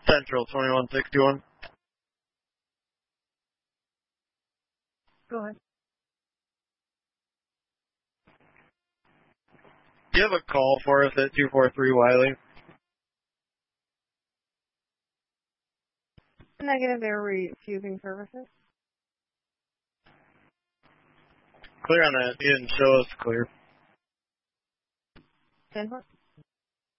Central 2161. Go ahead. Do you have a call for us at 243 Wiley? Negative, they're refusing services. Clear on that. You didn't show us clear. 10-4.